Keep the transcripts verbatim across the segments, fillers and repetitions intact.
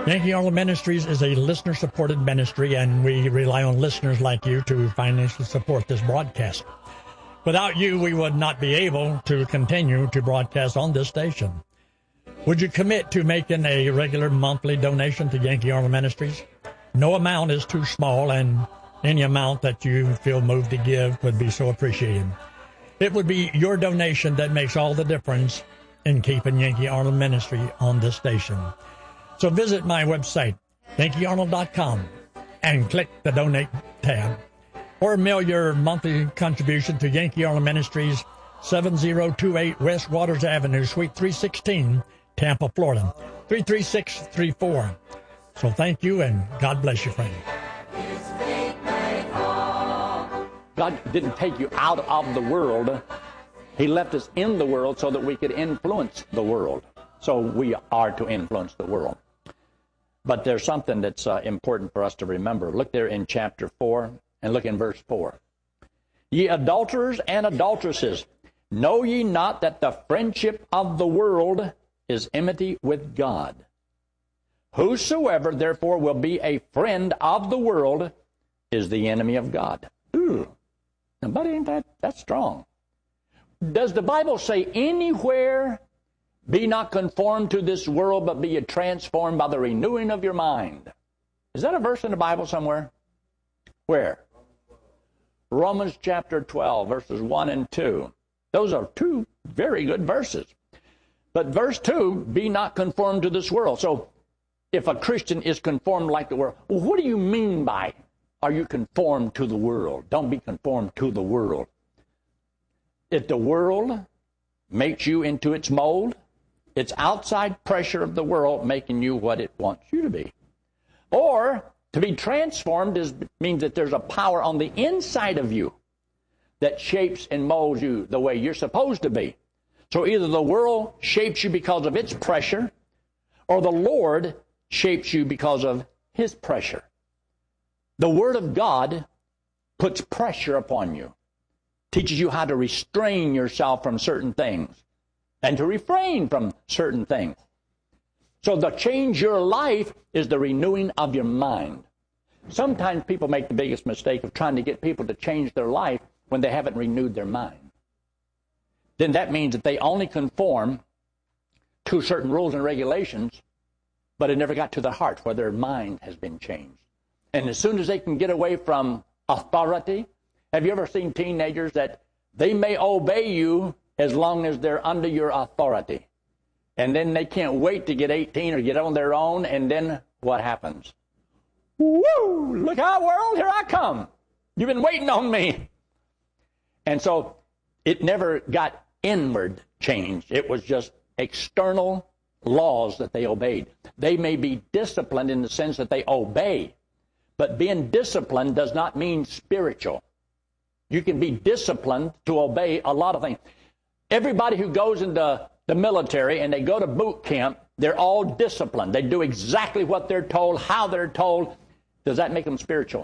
Yankee Arnold Ministries is a listener-supported ministry, and we rely on listeners like you to financially support this broadcast. Without you, we would not be able to continue to broadcast on this station. Would you commit to making a regular monthly donation to Yankee Arnold Ministries? No amount is too small, and any amount that you feel moved to give would be so appreciated. It would be your donation that makes all the difference in keeping Yankee Arnold Ministry on this station. So visit my website, Yankee Arnold dot com, and click the Donate tab. Or mail your monthly contribution to Yankee Arnold Ministries, seven oh two eight West Waters Avenue, Suite three sixteen, Tampa, Florida, three three six three four. So thank you, and God bless you, friend. God didn't take you out of the world. He left us in the world so that we could influence the world. So we are to influence the world. But there's something that's uh, important for us to remember. Look there in chapter four, and look in verse four. Ye adulterers and adulteresses, know ye not that the friendship of the world is enmity with God? Whosoever therefore will be a friend of the world is the enemy of God. Ooh. Now, buddy, ain't that, that's strong. Does the Bible say anywhere, be not conformed to this world, but be ye transformed by the renewing of your mind? Is that a verse in the Bible somewhere? Where? Romans chapter twelve, verses one and two. Those are two very good verses. But verse two, be not conformed to this world. So, if a Christian is conformed like the world, well, what do you mean by, are you conformed to the world? Don't be conformed to the world. If the world makes you into its mold, it's outside pressure of the world making you what it wants you to be. Or, to be transformed is, means that there's a power on the inside of you that shapes and molds you the way you're supposed to be. So either the world shapes you because of its pressure, or the Lord shapes you because of His pressure. The Word of God puts pressure upon you, teaches you how to restrain yourself from certain things and to refrain from certain things. So to change your life is the renewing of your mind. Sometimes people make the biggest mistake of trying to get people to change their life when they haven't renewed their mind. Then that means that they only conform to certain rules and regulations, but it never got to their heart where their mind has been changed. And as soon as they can get away from authority, have you ever seen teenagers that they may obey you as long as they're under your authority? And then they can't wait to get eighteen or get on their own, and then what happens? Woo! Look out, world, here I come. You've been waiting on me. And so it never got inward change. It was just external laws that they obeyed. They may be disciplined in the sense that they obey, but being disciplined does not mean spiritual. You can be disciplined to obey a lot of things. Everybody who goes into the military and they go to boot camp, they're all disciplined. They do exactly what they're told, how they're told. Does that make them spiritual?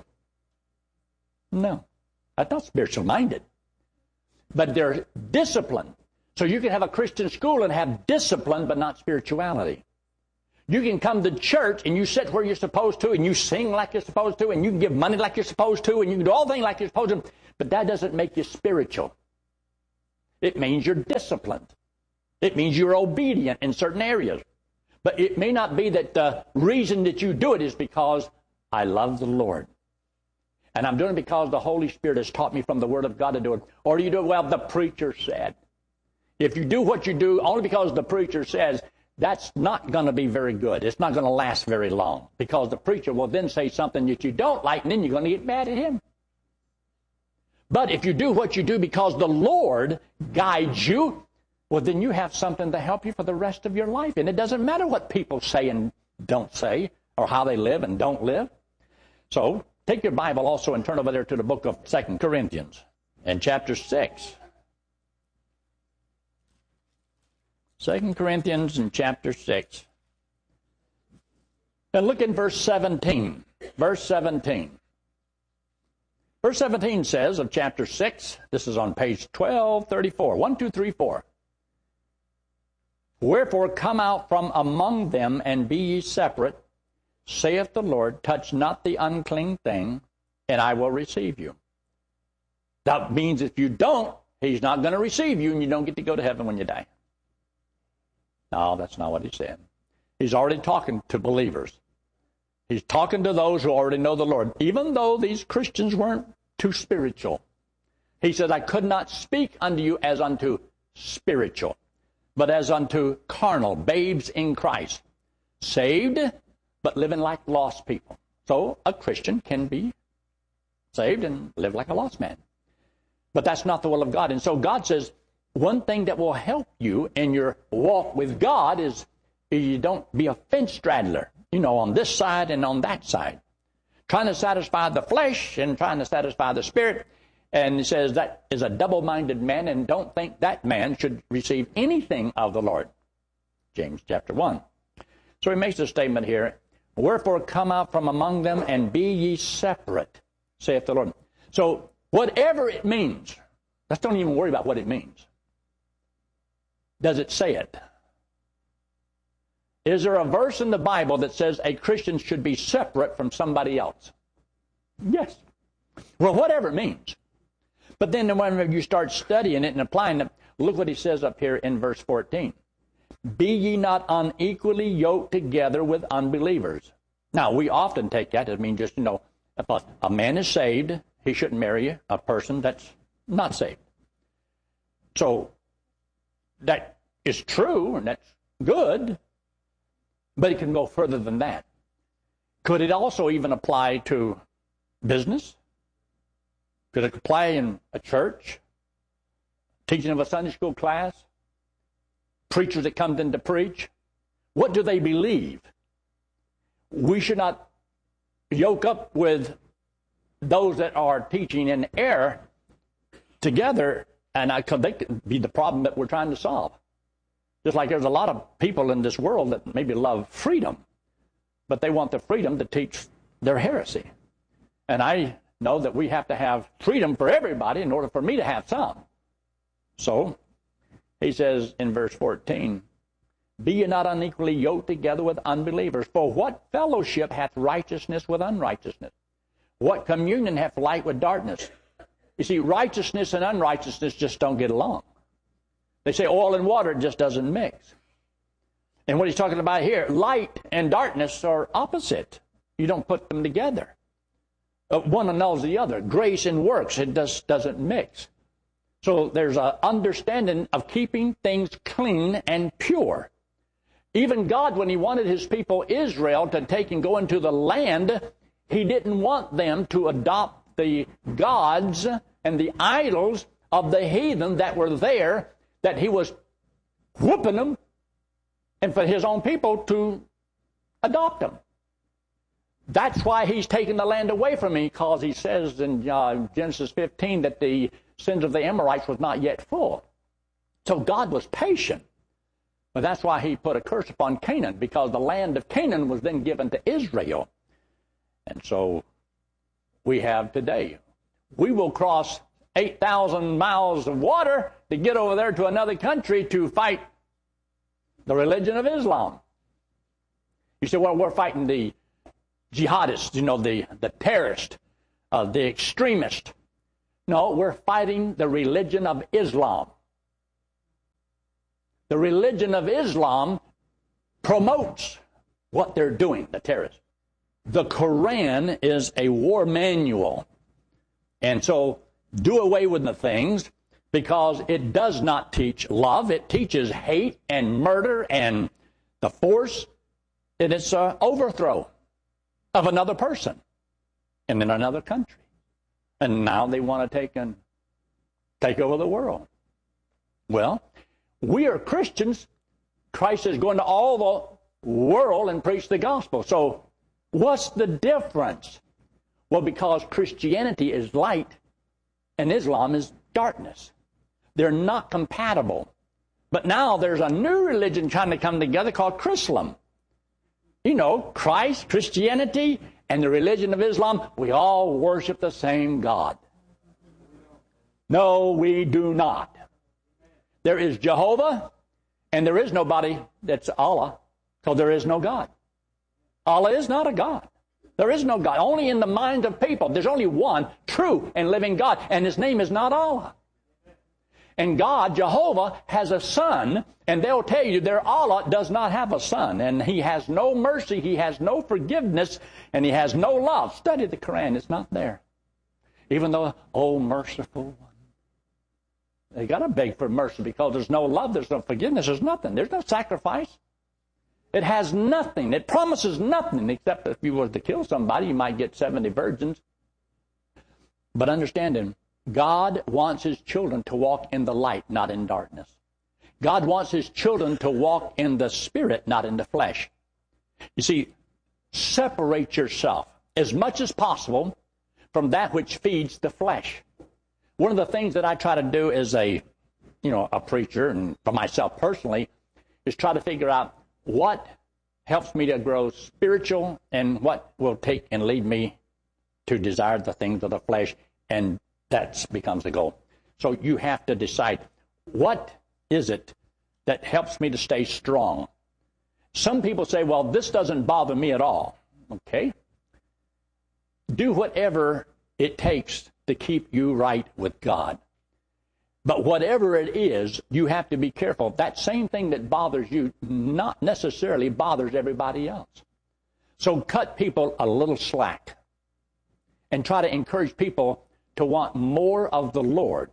No. That's not spiritual-minded. But they're disciplined. So you can have a Christian school and have discipline, but not spirituality. You can come to church and you sit where you're supposed to, and you sing like you're supposed to, and you can give money like you're supposed to, and you can do all things like you're supposed to, but that doesn't make you spiritual. It means you're disciplined. It means you're obedient in certain areas. But it may not be that the reason that you do it is because I love the Lord. And I'm doing it because the Holy Spirit has taught me from the Word of God to do it. Or do you do it, well, the preacher said. If you do what you do only because the preacher says, that's not going to be very good. It's not going to last very long, because the preacher will then say something that you don't like, and then you're going to get mad at him. But if you do what you do because the Lord guides you, well, then you have something to help you for the rest of your life. And it doesn't matter what people say and don't say, or how they live and don't live. So take your Bible also and turn over there to the book of Second Corinthians and chapter six. Second Corinthians in chapter six. And look in verse seventeen. Verse seventeen. Verse seventeen says of chapter six, this is on page twelve thirty-four. One, two, three, four. Wherefore come out from among them and be ye separate, saith the Lord, touch not the unclean thing, and I will receive you. That means if you don't, he's not going to receive you, and you don't get to go to heaven when you die. No, that's not what he said. He's already talking to believers. He's talking to those who already know the Lord, even though these Christians weren't too spiritual. He said, I could not speak unto you as unto spiritual, but as unto carnal, babes in Christ, saved, but living like lost people. So a Christian can be saved and live like a lost man. But that's not the will of God. And so God says, one thing that will help you in your walk with God is you don't be a fence straddler, you know, on this side and on that side, trying to satisfy the flesh and trying to satisfy the spirit. And he says that is a double-minded man, and don't think that man should receive anything of the Lord. James chapter one. So he makes a statement here, wherefore come out from among them and be ye separate, saith the Lord. So whatever it means, let's don't even worry about what it means. Does it say it? Is there a verse in the Bible that says a Christian should be separate from somebody else? Yes. Well, whatever it means. But then when you start studying it and applying it, look what he says up here in verse fourteen. Be ye not unequally yoked together with unbelievers. Now, we often take that as mean just, you know, if a, a man is saved, he shouldn't marry a person that's not saved. So that is true, and that's good, but it can go further than that. Could it also even apply to business? Could it apply in a church? Teaching of a Sunday school class? Preachers that come in to preach? What do they believe? We should not yoke up with those that are teaching in error together, and I could that could be the problem that we're trying to solve. Just like there's a lot of people in this world that maybe love freedom, but they want the freedom to teach their heresy. And I know that we have to have freedom for everybody in order for me to have some. So, he says in verse fourteen, be ye not unequally yoked together with unbelievers, for what fellowship hath righteousness with unrighteousness? What communion hath light with darkness? You see, righteousness and unrighteousness just don't get along. They say oil and water just doesn't mix. And what he's talking about here, light and darkness are opposite. You don't put them together. Uh, one annuls the other. Grace and works, it just doesn't mix. So there's an understanding of keeping things clean and pure. Even God, when he wanted his people Israel to take and go into the land, he didn't want them to adopt the gods and the idols of the heathen that were there, that he was whooping them, and for his own people to adopt them. That's why he's taken the land away from me, because he says in uh, Genesis fifteen that the sins of the Amorites was not yet full. So God was patient. But that's why he put a curse upon Canaan, because the land of Canaan was then given to Israel. And so we have today. We will cross eight thousand miles of water to get over there to another country to fight the religion of Islam. You say, well, we're fighting the jihadists, you know, the, the terrorists, uh, the extremists. No, we're fighting the religion of Islam. The religion of Islam promotes what they're doing, the terrorists. The Quran is a war manual. And so do away with the things, because it does not teach love. It teaches hate and murder and the force, and it's an overthrow of another person and in another country. And now they want to take and take over the world. Well, we are Christians. Christ is going to all the world and preach the gospel. So what's the difference? Well, because Christianity is light and Islam is darkness. They're not compatible. But now there's a new religion trying to come together called Chrislam. You know, Christ, Christianity, and the religion of Islam, we all worship the same God. No, we do not. There is Jehovah, and there is nobody that's Allah, because there is no God. Allah is not a God. There is no God. Only in the minds of people. There's only one true and living God, and His name is not Allah. And God, Jehovah, has a son, and they'll tell you their Allah does not have a son, and He has no mercy, He has no forgiveness, and He has no love. Study the Quran. It's not there. Even though, oh, merciful one. They got to beg for mercy because there's no love, there's no forgiveness, there's nothing. There's no sacrifice. It has nothing. It promises nothing, except if you were to kill somebody, you might get seventy virgins. But understanding, God wants His children to walk in the light, not in darkness. God wants His children to walk in the Spirit, not in the flesh. You see, separate yourself as much as possible from that which feeds the flesh. One of the things that I try to do as a, you know, a preacher, and for myself personally, is try to figure out what helps me to grow spiritual and what will take and lead me to desire the things of the flesh, and that becomes the goal. So you have to decide, what is it that helps me to stay strong? Some people say, well, this doesn't bother me at all. Okay. Do whatever it takes to keep you right with God. But whatever it is, you have to be careful. That same thing that bothers you not necessarily bothers everybody else. So cut people a little slack and try to encourage people to want more of the Lord.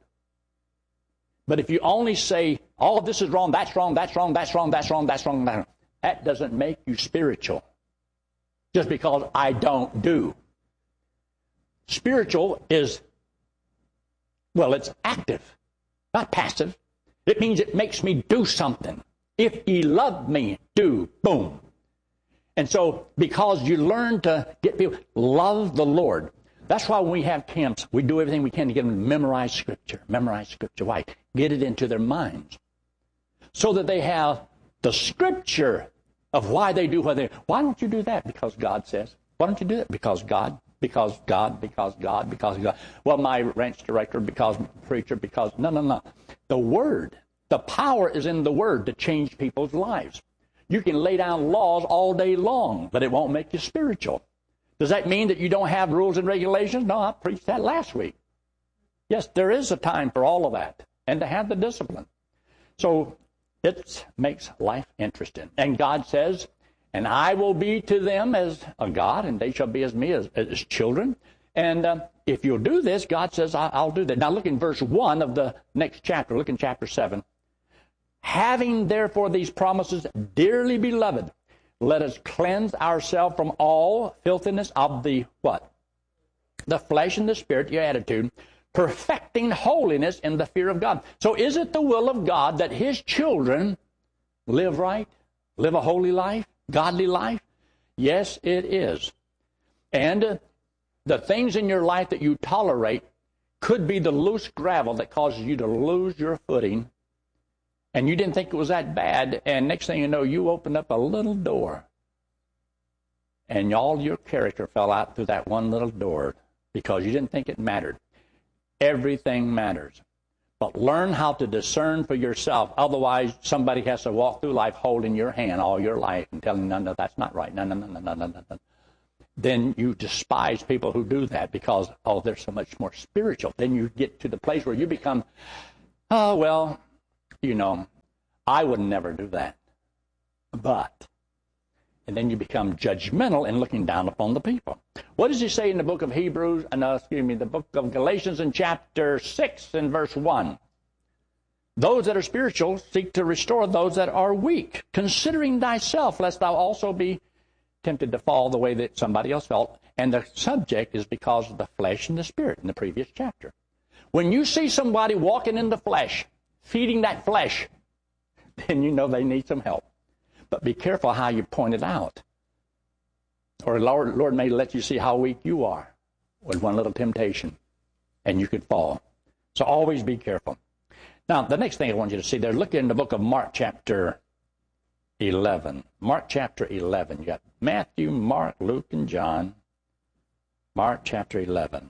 But if you only say, oh, this is wrong, that's wrong, that's wrong, that's wrong, that's wrong, that's wrong, that's wrong, that doesn't make you spiritual. Just because I don't do. Spiritual is, well, it's active, not passive. It means it makes me do something. If ye love me, do, boom. And so, because you learn to get people, love the Lord. That's why when we have camps, we do everything we can to get them to memorize Scripture. Memorize Scripture. Why? Get it into their minds. So that they have the Scripture of why they do what they do. Why don't you do that? Because God says. Why don't you do that? Because God. Because God, because God, because God. Well, my ranch director, because preacher, because... No, no, no. The Word. The power is in the Word to change people's lives. You can lay down laws all day long, but it won't make you spiritual. Does that mean that you don't have rules and regulations? No, I preached that last week. Yes, there is a time for all of that, and to have the discipline. So it makes life interesting. And God says, and I will be to them as a God, and they shall be as me, as, as children. And uh, if you'll do this, God says, I, I'll do that. Now look in verse one of the next chapter. Look in chapter seven. Having therefore these promises, dearly beloved, let us cleanse ourselves from all filthiness of the what? The flesh and the spirit, your attitude, perfecting holiness in the fear of God. So is it the will of God that His children live right, live a holy life, godly life? Yes, it is. And uh, the things in your life that you tolerate could be the loose gravel that causes you to lose your footing. And you didn't think it was that bad, and next thing you know, you opened up a little door. And all your character fell out through that one little door because you didn't think it mattered. Everything matters. But learn how to discern for yourself. Otherwise, somebody has to walk through life holding your hand all your life and telling you, no, no, that's not right. No, no, no, no, no, no, no. Then you despise people who do that because, oh, they're so much more spiritual. Then you get to the place where you become, oh, well, you know, I would never do that. But, and then you become judgmental and looking down upon the people. What does he say in the book of Hebrews, and uh, excuse me, the book of Galatians in chapter six and verse one? Those that are spiritual seek to restore those that are weak, considering thyself, lest thou also be tempted to fall the way that somebody else felt. And the subject is because of the flesh and the spirit in the previous chapter. When you see somebody walking in the flesh, feeding that flesh, then you know they need some help. But be careful how you point it out. Or Lord, Lord may let you see how weak you are with one little temptation, and you could fall. So always be careful. Now, the next thing I want you to see there, look in the book of Mark chapter eleven. Mark chapter eleven. You got Matthew, Mark, Luke, and John. Mark chapter eleven.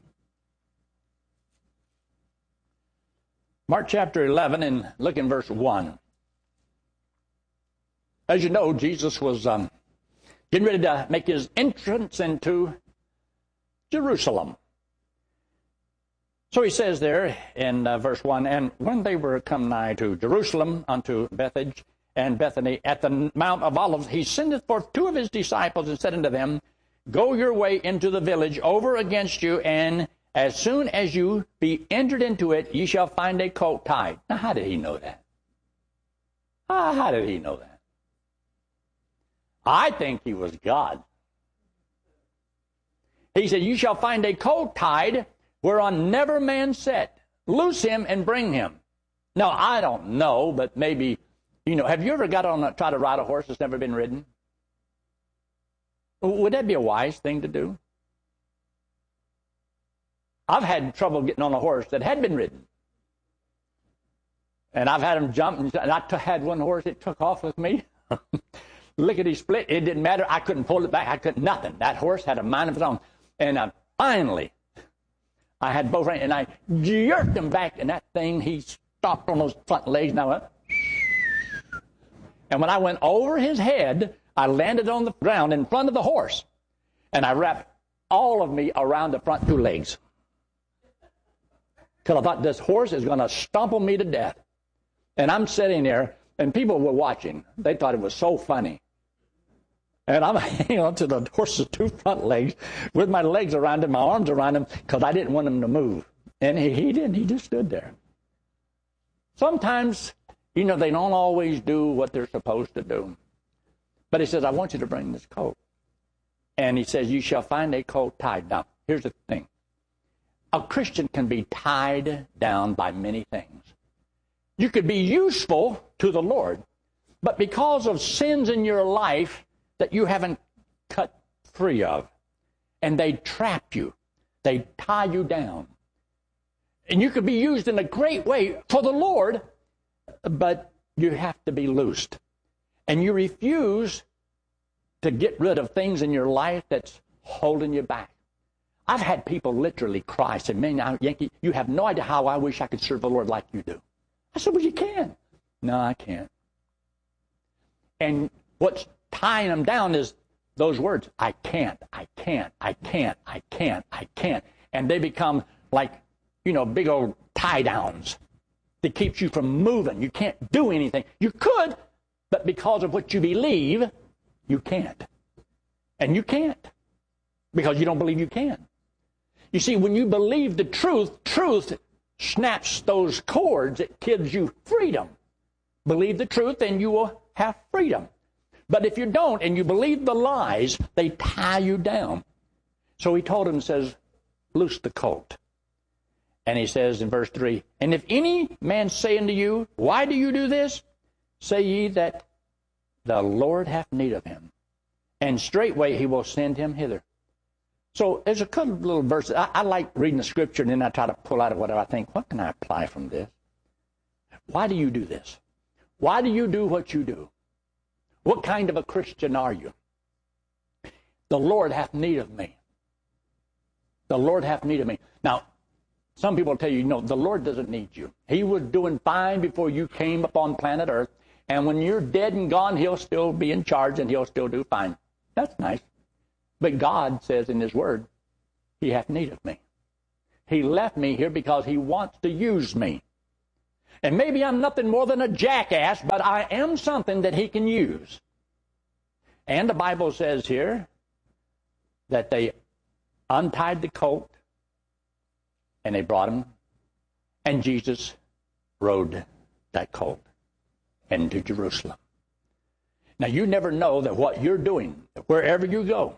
Mark chapter eleven, and look in verse one. As you know, Jesus was um, getting ready to make his entrance into Jerusalem. So he says there in uh, verse one, and when they were come nigh to Jerusalem, unto Bethphage and Bethany, at the Mount of Olives, he sendeth forth two of his disciples, and said unto them, Go your way into the village over against you, and as soon as you be entered into it, ye shall find a colt tied. Now, how did he know that? Ah, how did he know that? I think he was God. He said, You shall find a colt tied, whereon never man sat. Loose him and bring him. Now, I don't know, but maybe, you know, have you ever got on a, try to ride a horse that's never been ridden? Would that be a wise thing to do? I've had trouble getting on a horse that had been ridden. And I've had them jump, and I t- had one horse that took off with me. Lickety split. It didn't matter. I couldn't pull it back. I couldn't, nothing. That horse had a mind of its own. And uh, finally, I had both reins, and I jerked him back, and that thing, he stopped on those front legs, and I went, and when I went over his head, I landed on the ground in front of the horse, and I wrapped all of me around the front two legs. Because I thought, this horse is going to stumble me to death. And I'm sitting there, and people were watching. They thought it was so funny. And I'm hanging on to the horse's two front legs with my legs around him, my arms around him, because I didn't want him to move. And he, he didn't. He just stood there. Sometimes, you know, they don't always do what they're supposed to do. But he says, I want you to bring this colt. And he says, you shall find a colt tied. Now, here's the thing. A Christian can be tied down by many things. You could be useful to the Lord, but because of sins in your life that you haven't cut free of, and they trap you, they tie you down. And you could be used in a great way for the Lord, but you have to be loosed. And you refuse to get rid of things in your life that's holding you back. I've had people literally cry, say, man, now, Yankee, you have no idea how I wish I could serve the Lord like you do. I said, well, you can. No, I can't. And what's tying them down is those words, I can't, I can't, I can't, I can't, I can't. And they become like, you know, big old tie-downs that keeps you from moving. You can't do anything. You could, but because of what you believe, you can't. And you can't because you don't believe you can. You see, when you believe the truth, truth snaps those cords. It gives you freedom. Believe the truth and you will have freedom. But if you don't and you believe the lies, they tie you down. So he told him, says, loose the colt. And he says in verse three, and if any man say unto you, why do you do this? Say ye that the Lord hath need of him, and straightway he will send him hither. So there's a couple of little verses. I, I like reading the scripture, and then I try to pull out of whatever I think, what can I apply from this? Why do you do this? Why do you do what you do? What kind of a Christian are you? The Lord hath need of me. The Lord hath need of me. Now, some people tell you, no, the Lord doesn't need you. He was doing fine before you came upon planet Earth, and when you're dead and gone, he'll still be in charge, and he'll still do fine. That's nice. But God says in his word, he hath need of me. He left me here because he wants to use me. And maybe I'm nothing more than a jackass, but I am something that he can use. And the Bible says here that they untied the colt and they brought him, and Jesus rode that colt into Jerusalem. Now, you never know that what you're doing, wherever you go,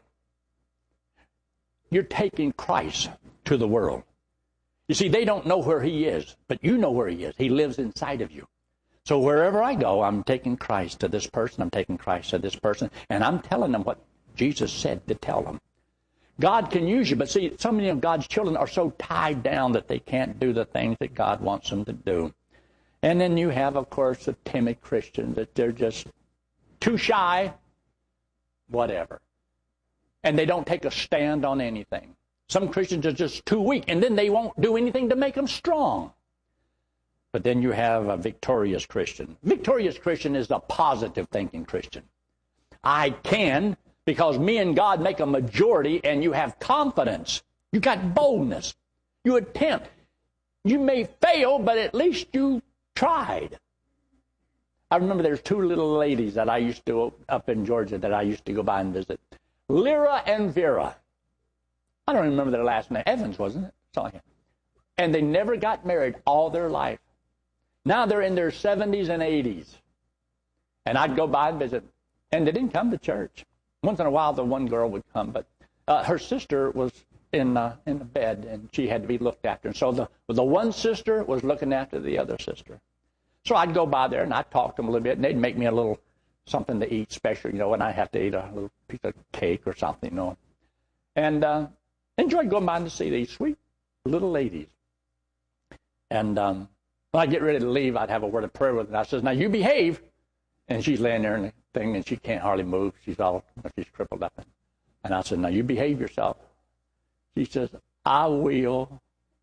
you're taking Christ to the world. You see, they don't know where he is, but you know where he is. He lives inside of you. So wherever I go, I'm taking Christ to this person, I'm taking Christ to this person, and I'm telling them what Jesus said to tell them. God can use you, but see, so many of God's children are so tied down that they can't do the things that God wants them to do. And then you have, of course, the timid Christians that they're just too shy, whatever. And they don't take a stand on anything. Some Christians are just too weak, and then they won't do anything to make them strong. But then you have a victorious Christian. Victorious Christian is a positive thinking Christian. I can Because me and God make a majority, and you have confidence. You got boldness. You attempt. You may fail, but at least you tried. I remember there's two little ladies that I used to, up in Georgia, that I used to go by and visit. Lyra and Vera. I don't remember their last name. Evans, wasn't it? Something like that. And they never got married all their life. Now they're in their seventies and eighties. And I'd go by and visit. And they didn't come to church. Once in a while, the one girl would come. But uh, her sister was in uh, in the bed, and she had to be looked after. And so the, the one sister was looking after the other sister. So I'd go by there, and I'd talk to them a little bit, and they'd make me a little something to eat special, you know, and I'd have to eat a little piece of cake or something, you know. And uh, enjoyed going by to see these sweet little ladies. And um, when I get ready to leave, I'd have a word of prayer with her. And I says, now you behave. And she's laying there in the thing, and she can't hardly move. She's all, she's crippled up. And I said, now you behave yourself. She says, I will.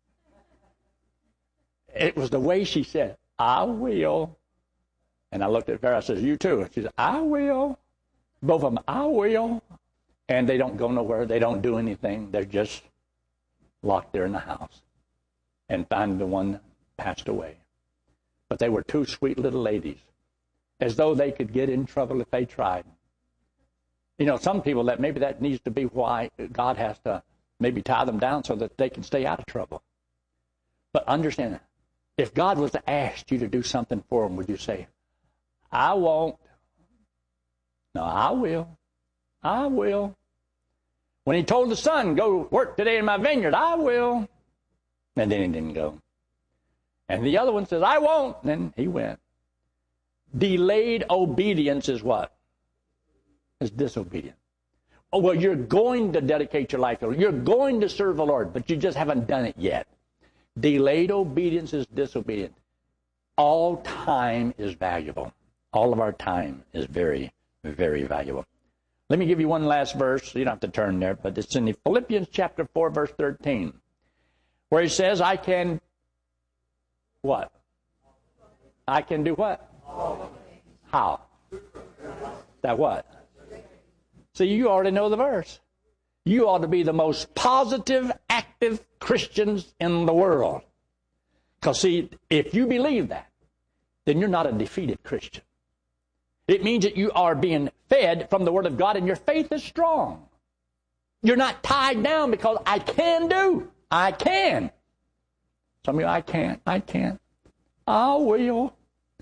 It was the way she said, I will. And I looked at Vera, I said, you too. She said, I will. Both of them, I will. And they don't go nowhere. They don't do anything. They're just locked there in the house. And finally the one passed away. But they were two sweet little ladies, as though they could get in trouble if they tried. You know, some people, that maybe that needs to be why God has to maybe tie them down so that they can stay out of trouble. But understand, if God was to ask you to do something for them, would you say, I won't? No, I will. I will. When he told the son, go work today in my vineyard, I will. And then he didn't go. And the other one says, I won't. And then he went. Delayed obedience is what? Is disobedience. Oh, well, you're going to dedicate your life to the Lord. You're going to serve the Lord, but you just haven't done it yet. Delayed obedience is disobedience. All time is valuable. All of our time is very, very valuable. Let me give you one last verse. You don't have to turn there, but it's in the Philippians chapter four, verse thirteen, where he says, I can, what? I can do what? How? That what? See, you already know the verse. You ought to be the most positive, active Christians in the world. Because, see, if you believe that, then you're not a defeated Christian. It means that you are being fed from the Word of God and your faith is strong. You're not tied down because I can do. I can. Some of you, I can't. I can't. I will.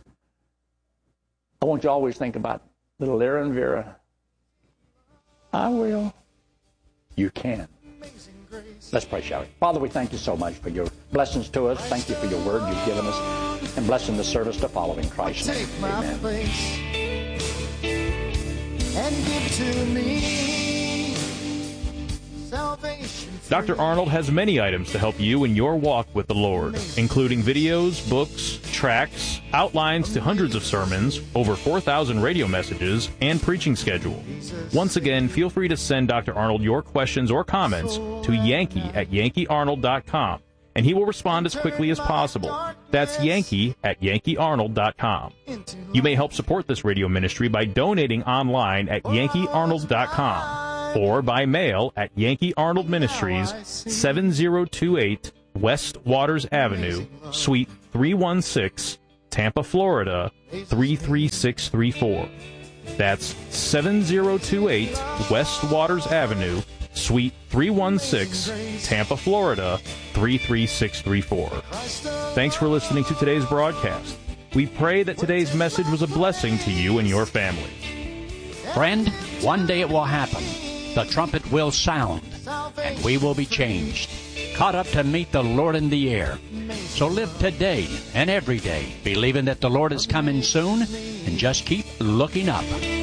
I want you to always think about little Lyra and Vera. I will. You can. Let's pray, shall we? Father, we thank you so much for your blessings to us. Thank you for your word you've given us. And blessing the service to follow in Christ's name. Take my Amen. place and give to me salvation. Doctor Arnold has many items to help you in your walk with the Lord, including videos, books, tracts, outlines to hundreds of sermons, over four thousand radio messages, and preaching schedule. Once again, feel free to send Doctor Arnold your questions or comments to Yankee at Yankee Arnold dot com, and he will respond as quickly as possible. That's Yankee at Yankee Arnold dot com. You may help support this radio ministry by donating online at Yankee Arnold dot com or by mail at Yankee Arnold Ministries, seven oh two eight West Waters Avenue, Suite three one six, Tampa, Florida, three three six three four. That's seven oh two eight West Waters Avenue, Suite three one six, Tampa, Florida, three three six three four. Thanks for listening to today's broadcast. We pray that today's message was a blessing to you and your family. Friend, one day it will happen. The trumpet will sound, and we will be changed, caught up to meet the Lord in the air. So live today and every day, believing that the Lord is coming soon, and just keep looking up.